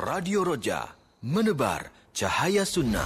Radio Roja, menebar cahaya sunnah.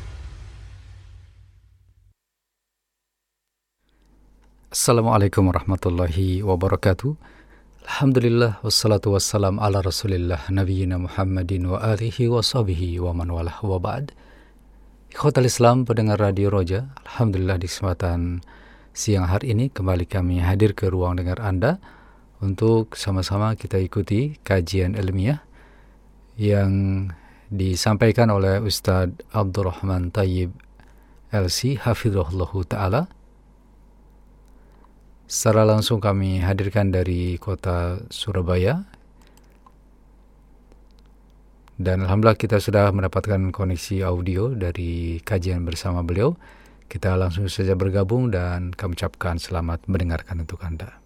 Assalamualaikum warahmatullahi wabarakatuh. Alhamdulillah wassalatu wassalam ala rasulillah nabiyina Muhammadin wa alihi wa sahbihi wa man walah wa ba'd. Ikhwatal Islam pendengar Radio Roja, alhamdulillah di kesempatan siang hari ini kembali kami hadir ke ruang dengar Anda untuk sama-sama kita ikuti kajian ilmiah yang disampaikan oleh Ustadz Abdurrahman Thayyib LC hafizahullahu ta'ala. Secara langsung kami hadirkan dari kota Surabaya. Dan alhamdulillah kita sudah mendapatkan koneksi audio dari kajian bersama beliau. Kita langsung saja bergabung dan kami ucapkan selamat mendengarkan untuk Anda.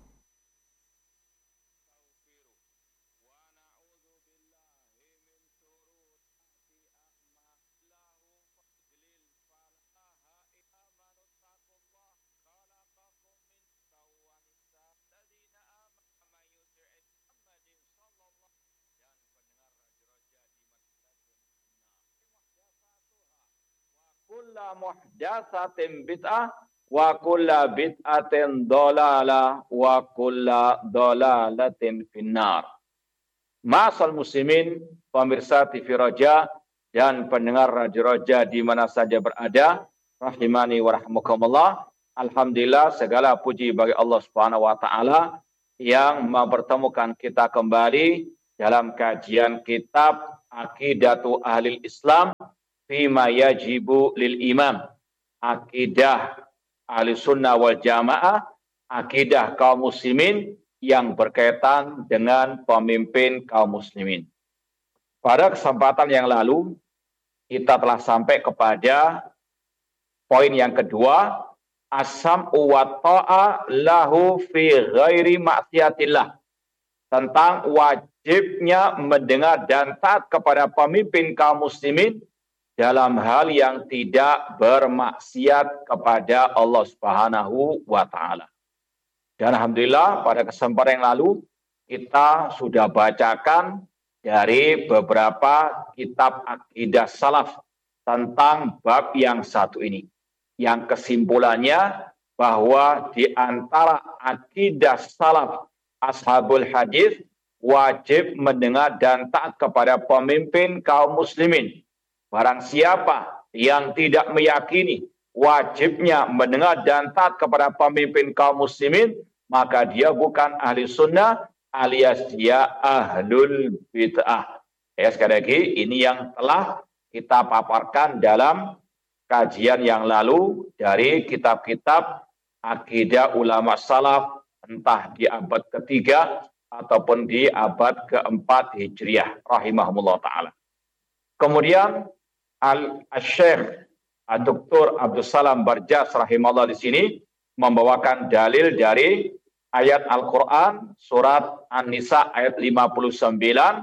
Kulla muhdatsatin bid'ah wa kulla bid'atin dhalalah wa kulla dhalalatin finnar. Ma'asal muslimin, pemirsa TV Roja dan pendengar Radio Roja di mana saja berada, rahimani wa rahmukumullah. Alhamdulillah, segala puji bagi Allah Subhanahu wa taala yang mempertemukan kita kembali dalam kajian kitab Aqidatu Ahlil Islam Fima yajibu lil imam, akidah ahli sunnah wal jamaah, akidah kaum muslimin yang berkaitan dengan pemimpin kaum muslimin. Pada kesempatan yang lalu, kita telah sampai kepada poin yang kedua, as-sam'u wa ta'a lahu fi ghairi ma'siyatillah, tentang wajibnya mendengar dan taat kepada pemimpin kaum muslimin dalam hal yang tidak bermaksiat kepada Allah Subhanahu wa taala. Dan alhamdulillah pada kesempatan yang lalu kita sudah bacakan dari beberapa kitab akidah salaf tentang bab yang satu ini. Yang kesimpulannya bahwa di antara akidah salaf ashabul hadis wajib mendengar dan taat kepada pemimpin kaum muslimin. Barang siapa yang tidak meyakini wajibnya mendengar dan taat kepada pemimpin kaum muslimin, maka dia bukan ahli sunnah alias dia ahlul bid'ah. Ya, sekali lagi ini yang telah kita paparkan dalam kajian yang lalu dari kitab-kitab akidah ulama salaf entah di abad ketiga ataupun di abad keempat Hijriah rahimahumullah ta'ala. Kemudian Al-Syekh Dr. Abdul Salam Barjas rahimahullah di sini membawakan dalil dari ayat Al-Quran surat An-Nisa ayat 59.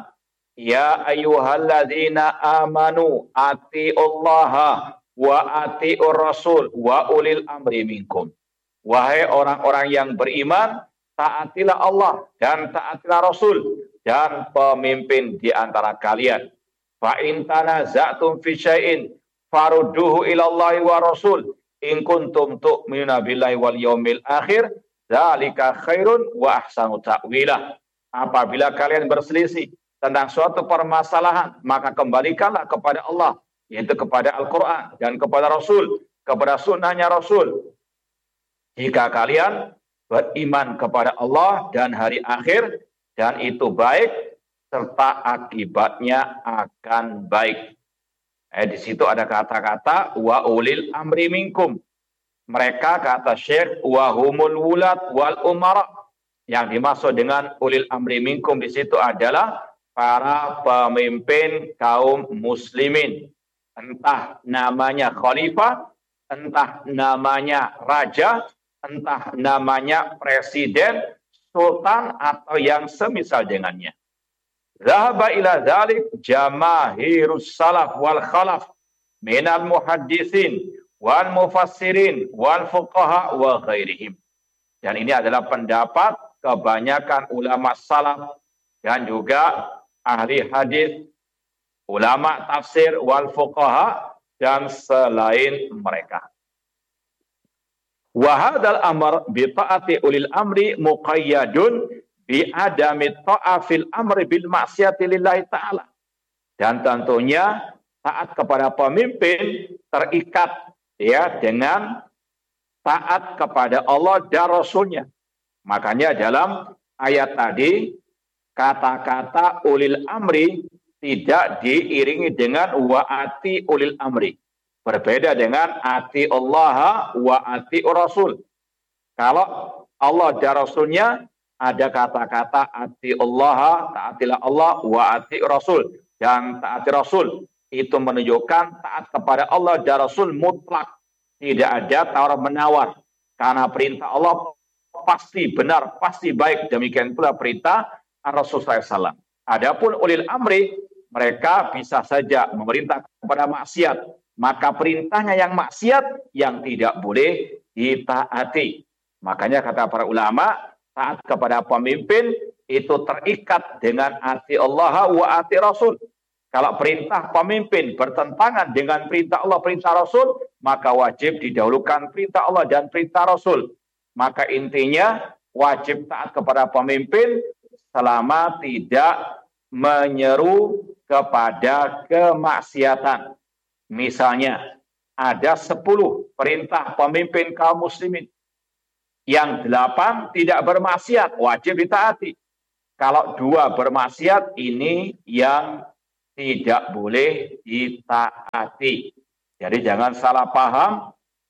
Ya ayyuhalladzina amanu atiullaha wa atiur rasul wa ulil amri minkum. Wahai orang-orang yang beriman, taatilah Allah dan taatilah Rasul dan pemimpin di antara kalian. Fa in tanaza'tum fi syai'in farudduhu ila Allahi wa Rasul in kuntum tu'minuna billahi wal yaumil akhir dzalika khairun wa ahsanu ta'wila. Apabila kalian berselisih tentang suatu permasalahan, maka kembalikanlah kepada Allah, yaitu kepada Al-Qur'an dan kepada Rasul, kepada sunnahnya Rasul. Jika kalian beriman kepada Allah dan hari akhir, dan itu baik serta akibatnya akan baik. Di situ ada kata-kata wa ulil amri minkum. Mereka kata Syekh wa humul wulat wal umara. Yang dimaksud dengan ulil amri minkum di situ adalah para pemimpin kaum muslimin. Entah namanya khalifah, entah namanya raja, entah namanya presiden, sultan atau yang semisal dengannya. Zahaba ila dzalik jamaahirus salaf wal khalaf minal muhaddisin wal mufassirin wal fuqaha wa ghairihim. Dan ini adalah pendapat kebanyakan ulama salaf dan juga ahli hadis ulama tafsir wal fuqaha dan selain mereka. Wa hadzal amr bi ta'ati ulil amri muqayyadun bi adami ta'a fil amri bil ma'siyati lillahi ta'ala. Dan tentunya taat kepada pemimpin terikat ya dengan taat kepada Allah dan Rasulnya. Makanya dalam ayat tadi kata-kata ulil amri tidak diiringi dengan wa'ati ulil amri. Berbeda dengan ati Allah wa ati Rasul. Kalau Allah dan Rasulnya ada kata-kata ati Allah, taatilah Allah, wa ati Rasul, dan taati Rasul. Itu menunjukkan taat kepada Allah dan Rasul mutlak. Tidak ada tawar-menawar. Karena perintah Allah pasti benar, pasti baik. Demikian pula perintah Rasulullah SAW. Adapun ulil amri, mereka bisa saja memerintah kepada maksiat. Maka perintahnya yang maksiat yang tidak boleh ditaati. Makanya kata para ulama, taat kepada pemimpin itu terikat dengan ati Allah wa ati Rasul. Kalau perintah pemimpin bertentangan dengan perintah Allah, perintah Rasul, maka wajib didahulukan perintah Allah dan perintah Rasul. Maka intinya wajib taat kepada pemimpin selama tidak menyeru kepada kemaksiatan. Misalnya ada 10 perintah pemimpin kaum muslimin. Yang 8 tidak bermaksiat, wajib ditaati. Kalau 2 bermaksiat, ini yang tidak boleh ditaati. Jadi jangan salah paham.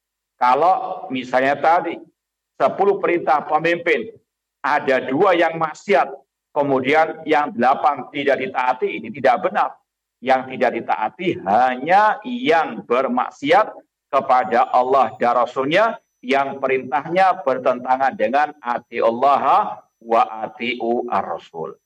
Kalau misalnya tadi 10 perintah pemimpin, ada 2 yang maksiat, kemudian yang 8 tidak ditaati, ini tidak benar. Yang tidak ditaati hanya yang bermaksiat kepada Allah dan Rasulnya, yang perintahnya bertentangan dengan ati Allah wa ati'u ar-Rasul.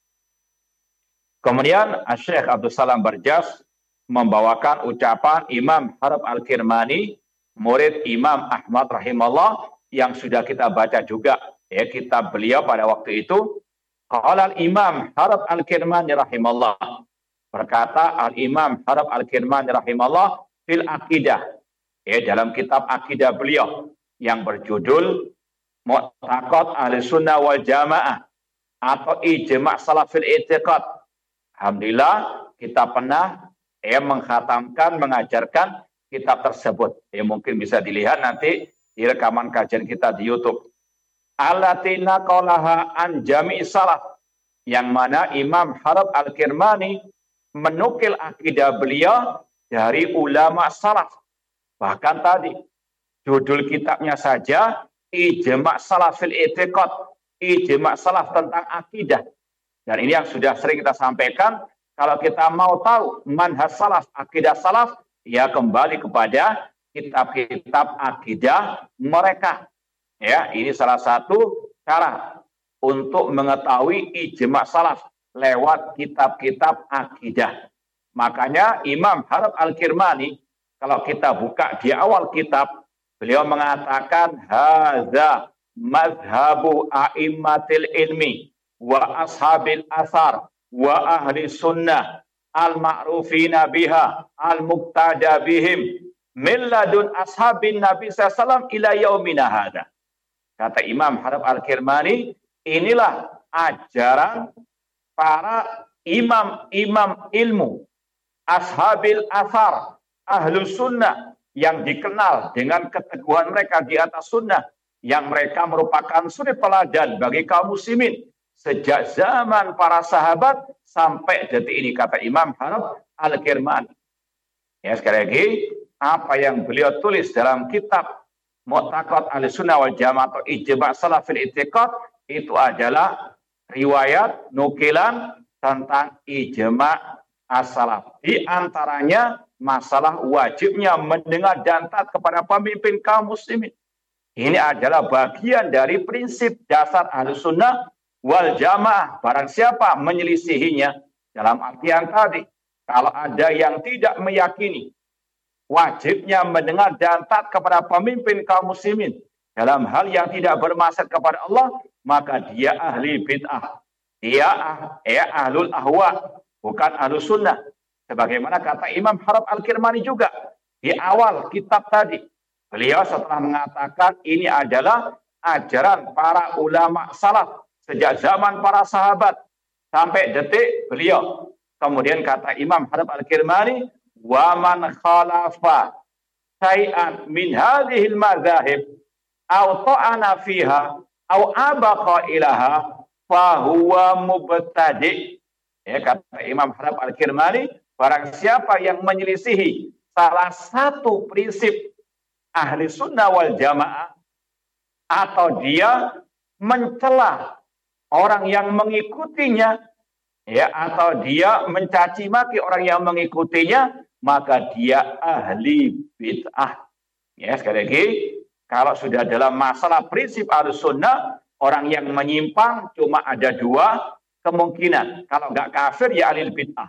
Kemudian Syekh Abdul Salam Barjas membawakan ucapan Imam Harb Al-Kirmani, murid Imam Ahmad rahimahullah, yang sudah kita baca juga ya kitab beliau pada waktu itu. Qala al-Imam Harb Al-Kirmani rahimahullah, berkata Al-Imam Harb Al-Kirmani rahimahullah fil aqidah, ya dalam kitab akidah beliau yang berjudul Mu'taqad Ahli Sunnah wal Jamaah atau Ijma' Salafil I'tiqad. Alhamdulillah kita pernah mengkhatamkan, mengajarkan kitab tersebut. Mungkin bisa dilihat nanti di rekaman kajian kita di YouTube. Allatina qalaha an jami'i salaf, yang mana Imam Harb Al-Kirmani menukil akidah beliau dari ulama salaf. Bahkan tadi judul kitabnya saja Ijma' Salafil I'tiqad, Ijma' Salaf tentang akidah. Dan ini yang sudah sering kita sampaikan, kalau kita mau tahu manhaj salaf, akidah salaf, ya kembali kepada kitab-kitab akidah mereka. Ya, ini salah satu cara untuk mengetahui ijma' salaf lewat kitab-kitab akidah. Makanya Imam Harb Al-Kirmani, kalau kita buka di awal kitab, beliau mengatakan hadza mazhabu a'immatil ilmi wa ashabil asar wa ahli sunnah al-ma'rufina biha al-muqtada bihim min ladun ashabin nabi sallallahu ila yaumina hadza. Kata Imam Harb Al-Kirmani, inilah ajaran para imam-imam ilmu, ashabil asar, ahlu sunnah, yang dikenal dengan keteguhan mereka di atas sunnah, yang mereka merupakan suri teladan bagi kaum muslimin sejak zaman para sahabat sampai detik ini, kata Imam Harb Al-Kirmani. Ya, sekali lagi, apa yang beliau tulis dalam kitab Mu'taqad Ahlussunnah wal Jamaah atau Ijma' Salafil I'tiqad itu adalah riwayat nukilan tentang ijma' as-salaf. Di antaranya masalah wajibnya mendengar dan taat kepada pemimpin kaum muslimin. Ini adalah bagian dari prinsip dasar Ahlussunnah wal Jamaah. Barang siapa menyelisihinya, dalam artian tadi, kalau ada yang tidak meyakini wajibnya mendengar dan taat kepada pemimpin kaum muslimin dalam hal yang tidak bermaksud kepada Allah, maka dia ahli bid'ah. Dia ahlul ahwa, bukan ahlus sunnah. Sebagaimana kata Imam Harab Al-Kirmani juga di awal kitab tadi. Beliau setelah mengatakan ini adalah ajaran para ulama salaf sejak zaman para sahabat sampai detik beliau. Kemudian kata Imam Harab Al-Kirmani, wa man khalafa syai'an min hadhil madzahib aw ta'ana fiha aw abaqa ilaha fa huwa mubtadi'. Ya, kata Imam Harab Al-Kirmani, barang siapa yang menyelisihi salah satu prinsip ahli sunnah wal jamaah atau dia mencela orang yang mengikutinya, ya, atau dia mencaci maki orang yang mengikutinya, maka dia ahli bid'ah. Ya, sekali lagi, kalau sudah dalam masalah prinsip ahli sunnah, orang yang menyimpang cuma ada dua kemungkinan. Kalau nggak kafir, ya ahli bid'ah.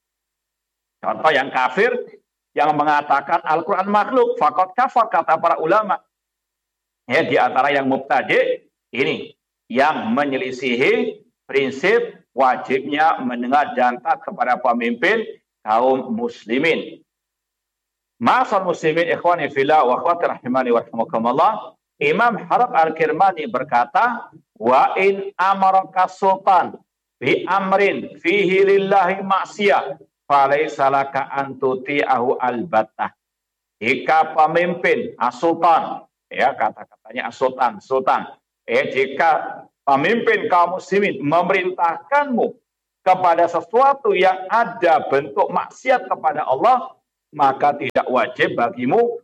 Contoh yang kafir, yang mengatakan Al-Quran makhluk, faqad kafar, kata para ulama. Ya, di antara yang mubtadi' ini, yang menyelisihi prinsip wajibnya mendengar dan taat kepada pemimpin kaum muslimin. Ma'asal muslimin ikhwani fillah wa akhwati rahimani wa rahimakumullah. Imam Harab Al-Kirmani berkata, wa in amaraka sultan bi amrin fihi lillahi maksiyah falaysa laka an tuti'ahu albattah. Jika pemimpin as-sultan, ya, kata-katanya as-sultan, sultan, jika pemimpin kaum muslimin memerintahkanmu kepada sesuatu yang ada bentuk maksiat kepada Allah, maka tidak wajib bagimu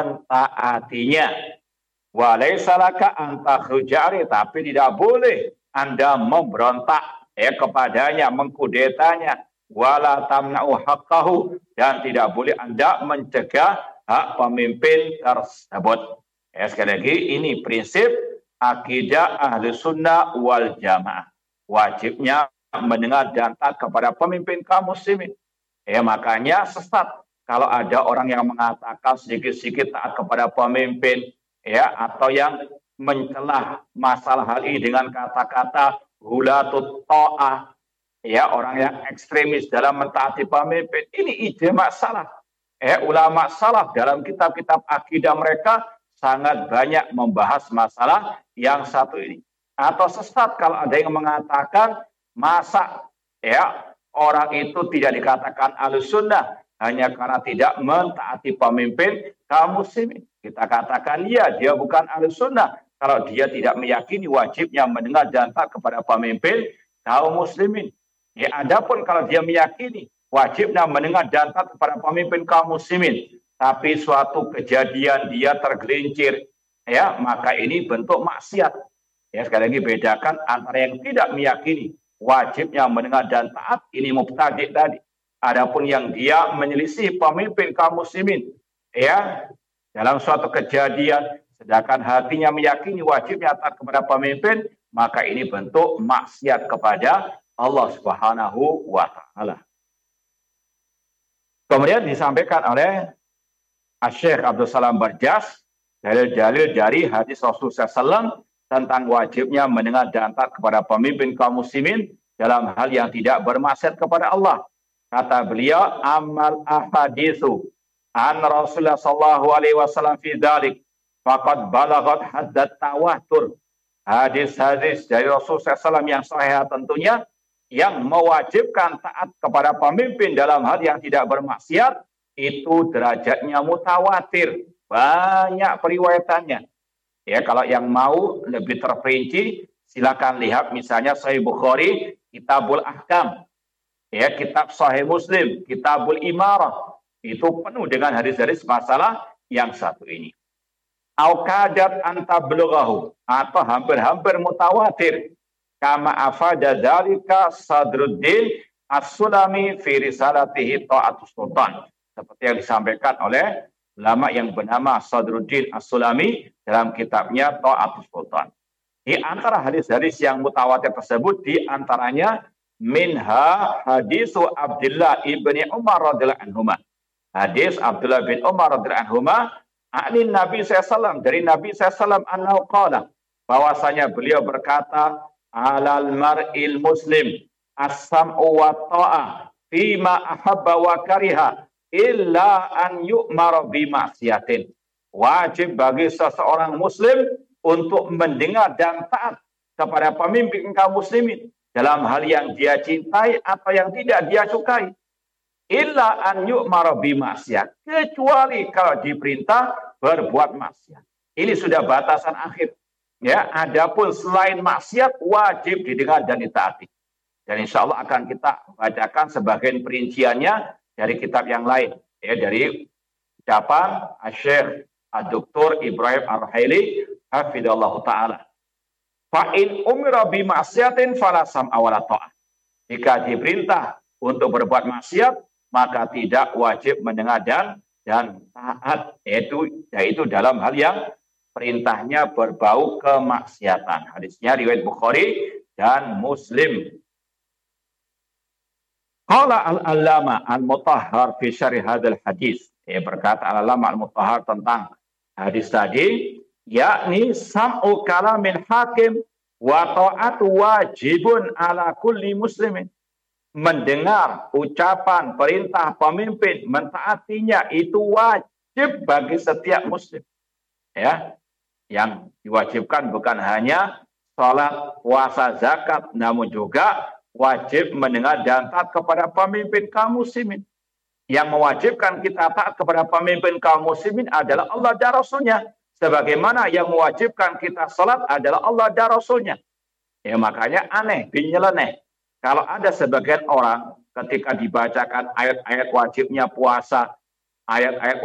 mentaatinya. Walaysa laka an takhruja, tapi tidak boleh Anda memberontak kepadanya, mengkudetanya. Wala tamna'u haqqahu, dan tidak boleh Anda mencegah hak pemimpin tersebut. Ya, sekali lagi, ini prinsip akidah ahli sunnah wal jamaah. Wajibnya mendengar dan taat kepada pemimpin kaum muslimin. Ya, makanya sesat kalau ada orang yang mengatakan sedikit-sedikit taat kepada pemimpin, ya, atau yang mencelah masalah hal ini dengan kata-kata hulatut ta'ah, ya, orang yang ekstremis dalam mentaati pemimpin. Ini ijma salaf. Ulama salaf dalam kitab-kitab akidah mereka sangat banyak membahas masalah yang satu ini. Atau sesat kalau ada yang mengatakan masa, ya, orang itu tidak dikatakan ahlus sunnah hanya karena tidak mentaati pemimpin kaum muslimin. Kita katakan ya, dia bukan ahlus sunnah kalau dia tidak meyakini wajibnya mendengar dan taat kepada pemimpin kaum muslimin. Ya, adapun kalau dia meyakini wajibnya mendengar dan taat kepada pemimpin kaum muslimin, tapi suatu kejadian dia tergelincir, ya, maka ini bentuk maksiat. Ya, sekali lagi bedakan antara yang tidak meyakini wajibnya mendengar dan taat, ini mubtadi' tadi. Adapun yang dia menyelisih pemimpin kaum muslimin, ya, dalam suatu kejadian, sedangkan hatinya meyakini wajibnya taat kepada pemimpin, maka ini bentuk maksiat kepada Allah Subhanahu wa Ta'ala. Kemudian disampaikan oleh Syekh Abdul Salam Barjas dalil-dalil dari hadis Rasulullah SAW tentang wajibnya mendengar dan taat kepada pemimpin kaum muslimin dalam hal yang tidak bermaksiat kepada Allah. Kata beliau, amal ahaditsu an Rasulullah sallallahu alaihi wasallam fi dzalik faqad balaghat haddat tawatur. Hadis-hadis dari Rasulullah SAW yang sahih tentunya yang mewajibkan taat kepada pemimpin dalam hal yang tidak bermaksiat itu derajatnya mutawatir, banyak periwayatannya. Ya, kalau yang mau lebih terperinci silakan lihat misalnya Sahih Bukhari, Kitabul Ahkam, ya, kitab Sahih Muslim, Kitabul Imarah, itu penuh dengan hadis-hadis masalah yang satu ini. Au kadat antablughahu, atau hampir-hampir mutawatir. Kama afada dzalika Sadruddin As-Sulami fi risalatihi Ta'atus Sultan. Seperti yang disampaikan oleh ulama yang bernama Sadruddin As-Sulami dalam kitabnya Ta'atus Sultan. Di antara hadis-hadis yang mutawatir tersebut, di antaranya minha hadisu Abdullah ibni Umar radhiyallahu anhuma. Hadis Abdullah bin Umar radhiyallahu anhuma anin Nabi SAW, dari Nabi SAW annahu qala, bahwasanya beliau berkata, alal mar'il muslim as-sam'u wa ta'ah fima ahabba wa kariha illa an yu'mar bi ma'siyatin. Wajib bagi seseorang muslim untuk mendengar dan taat kepada pemimpin kaum muslimin dalam hal yang dia cintai atau yang tidak dia sukai. Illa an yu'mar bi ma'siyat, kecuali kalau diperintah berbuat maksiat. Ini sudah batasan akhir. Ya, adapun selain maksiat wajib didengar dan ditaati. Dan insya Allah akan kita bacakan sebagian perinciannya dari kitab yang lain. Ya, dari ucapan Syekh Dr. Ibrahim Ar-Ruhaili hafidhallahu ta'ala. Fa'in umira bi maksiatin fala sam'a wala ta'ah. Jika diperintah untuk berbuat maksiat, maka tidak wajib mendengar dan taat, yaitu dalam hal yang perintahnya berbau kemaksiatan. Hadisnya riwayat Bukhari dan Muslim. Qala al-allama al-mutahhar fi syarh hadzal hadis. Berkata al-allama al-mutahhar tentang hadis tadi, yakni sam'u kalamin hakim wa ta'atu wajibun ala kulli muslimin. Mendengar ucapan perintah pemimpin, mentaatinya itu wajib bagi setiap muslim. Ya, yang diwajibkan bukan hanya salat, puasa, zakat, namun juga wajib mendengar dan taat kepada pemimpin kaum muslimin. Yang mewajibkan kita taat kepada pemimpin kaum muslimin adalah Allah dan Rasulnya. Sebagaimana yang mewajibkan kita salat adalah Allah dan Rasulnya. Ya, makanya aneh, nyeleneh. Kalau ada sebagian orang ketika dibacakan ayat-ayat wajibnya puasa, ayat-ayat